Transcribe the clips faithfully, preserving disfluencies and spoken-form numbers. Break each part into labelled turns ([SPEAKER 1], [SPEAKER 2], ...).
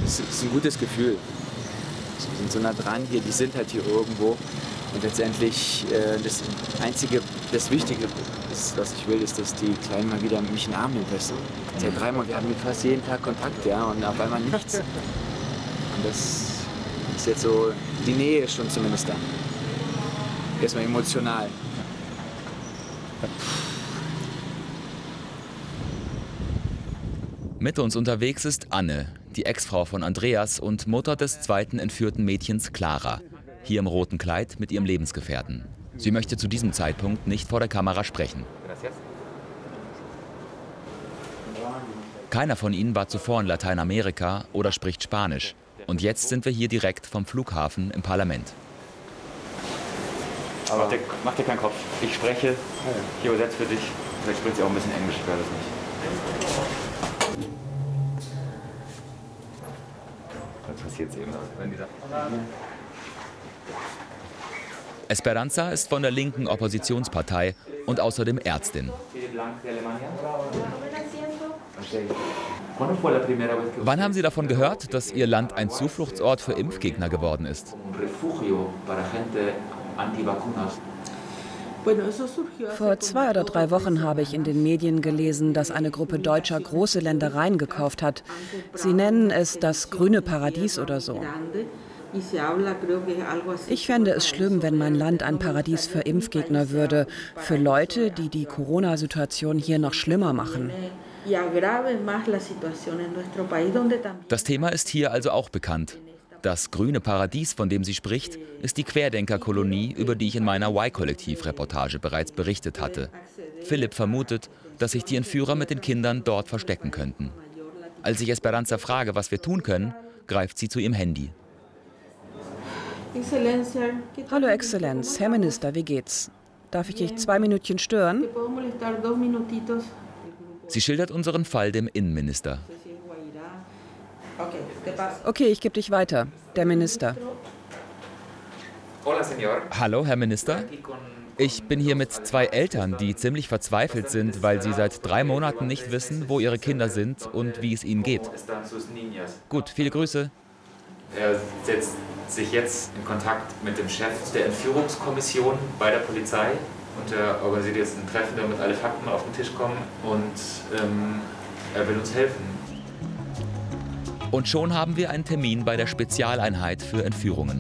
[SPEAKER 1] es ist ein gutes Gefühl. Wir sind so nah dran hier, die sind halt hier irgendwo. Und letztendlich äh, das Einzige, das Wichtige ist, was ich will, ist, dass die Kleinen mal wieder mich in den Arm nehmen, weißt du? Seit dreimal, wir haben fast jeden Tag Kontakt, ja, und auf einmal nichts. Und das ist jetzt so, die Nähe ist schon zumindest da. Erstmal emotional.
[SPEAKER 2] Mit uns unterwegs ist Anne, die Ex-Frau von Andreas und Mutter des zweiten entführten Mädchens Clara. Hier im roten Kleid mit ihrem Lebensgefährten. Sie möchte zu diesem Zeitpunkt nicht vor der Kamera sprechen. Keiner von ihnen war zuvor in Lateinamerika oder spricht Spanisch. Und jetzt sind wir hier direkt vom Flughafen im Parlament.
[SPEAKER 3] Aber mach dir, mach dir keinen Kopf. Ich spreche, ich übersetze für dich. Vielleicht spricht sie auch ein bisschen Englisch, ich weiß es nicht. Das passiert eben, wenn die da...
[SPEAKER 2] Esperanza ist von der linken Oppositionspartei und außerdem Ärztin. Wann haben Sie davon gehört, dass Ihr Land ein Zufluchtsort für Impfgegner geworden ist?
[SPEAKER 4] Vor zwei oder drei Wochen habe ich in den Medien gelesen, dass eine Gruppe Deutscher große Ländereien gekauft hat. Sie nennen es das grüne Paradies oder so. Ich fände es schlimm, wenn mein Land ein Paradies für Impfgegner würde, für Leute, die die Corona-Situation hier noch schlimmer machen.
[SPEAKER 2] Das Thema ist hier also auch bekannt. Das grüne Paradies, von dem sie spricht, ist die Querdenkerkolonie, über die ich in meiner Y-Kollektiv-Reportage bereits berichtet hatte. Philipp vermutet, dass sich die Entführer mit den Kindern dort verstecken könnten. Als ich Esperanza frage, was wir tun können, greift sie zu ihrem Handy.
[SPEAKER 4] Hallo Exzellenz, Herr Minister, wie geht's? Darf ich dich zwei Minütchen stören?
[SPEAKER 2] Sie schildert unseren Fall dem Innenminister.
[SPEAKER 4] Okay, ich gebe dich weiter. Der Minister.
[SPEAKER 2] Hallo, Herr Minister. Ich bin hier mit zwei Eltern, die ziemlich verzweifelt sind, weil sie seit drei Monaten nicht wissen, wo ihre Kinder sind und wie es ihnen geht. Gut, viele Grüße.
[SPEAKER 3] Er setzt sich jetzt in Kontakt mit dem Chef der Entführungskommission bei der Polizei und er organisiert jetzt ein Treffen, damit alle Fakten auf den Tisch kommen und ähm, er will uns helfen.
[SPEAKER 2] Und schon haben wir einen Termin bei der Spezialeinheit für Entführungen.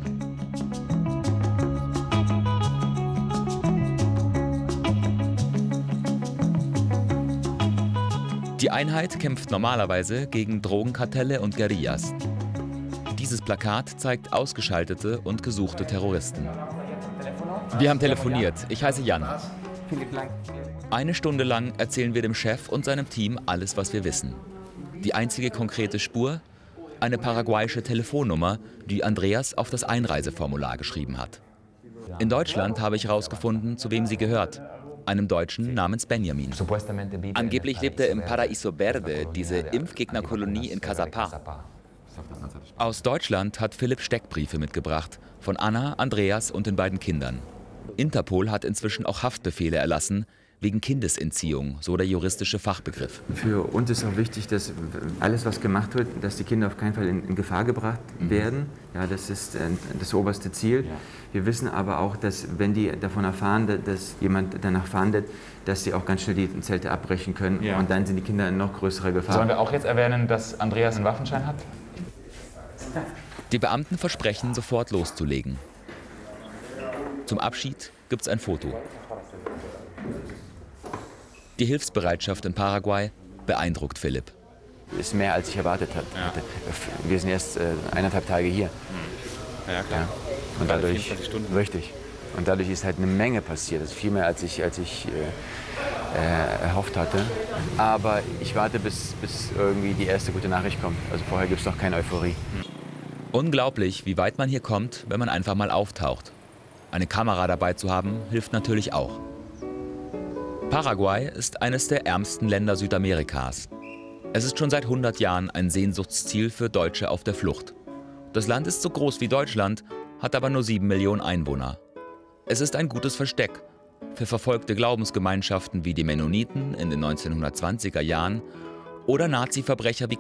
[SPEAKER 2] Die Einheit kämpft normalerweise gegen Drogenkartelle und Guerillas. Dieses Plakat zeigt ausgeschaltete und gesuchte Terroristen. Wir haben telefoniert. Ich heiße Jan. Eine Stunde lang erzählen wir dem Chef und seinem Team alles, was wir wissen. Die einzige konkrete Spur? Eine paraguayische Telefonnummer, die Andreas auf das Einreiseformular geschrieben hat. In Deutschland habe ich herausgefunden, zu wem sie gehört. Einem Deutschen namens Benjamin. Angeblich lebt er im Paraíso Verde, diese Impfgegnerkolonie in Caçapá. Aus Deutschland hat Philipp Steckbriefe mitgebracht, von Anna, Andreas und den beiden Kindern. Interpol hat inzwischen auch Haftbefehle erlassen, wegen Kindesentziehung, so der juristische Fachbegriff.
[SPEAKER 1] Für uns ist auch wichtig, dass alles, was gemacht wird, dass die Kinder auf keinen Fall in, in Gefahr gebracht werden. Ja, das ist äh, das oberste Ziel. Wir wissen aber auch, dass wenn die davon erfahren, dass jemand danach fahndet, dass sie auch ganz schnell die Zelte abbrechen können. Ja. Und dann sind die Kinder in noch größerer Gefahr.
[SPEAKER 3] Sollen wir auch jetzt erwähnen, dass Andreas einen Waffenschein hat?
[SPEAKER 2] Die Beamten versprechen, sofort loszulegen. Zum Abschied gibt es ein Foto. Die Hilfsbereitschaft in Paraguay beeindruckt Philipp.
[SPEAKER 1] Ist mehr, als ich erwartet hatte. Ja. Wir sind erst äh, eineinhalb Tage hier.
[SPEAKER 3] Ja, klar.
[SPEAKER 1] Ja. Und dadurch, richtig. Und dadurch ist halt eine Menge passiert. Das ist viel mehr, als ich, als ich äh, äh, erhofft hatte. Aber ich warte, bis, bis irgendwie die erste gute Nachricht kommt. Also vorher gibt es noch keine Euphorie.
[SPEAKER 2] Unglaublich, wie weit man hier kommt, wenn man einfach mal auftaucht. Eine Kamera dabei zu haben, hilft natürlich auch. Paraguay ist eines der ärmsten Länder Südamerikas. Es ist schon seit hundert Jahren ein Sehnsuchtsziel für Deutsche auf der Flucht. Das Land ist so groß wie Deutschland, hat aber nur sieben Millionen Einwohner. Es ist ein gutes Versteck für verfolgte Glaubensgemeinschaften wie die Mennoniten in den neunzehnhundertzwanziger Jahren oder Nazi-Verbrecher wie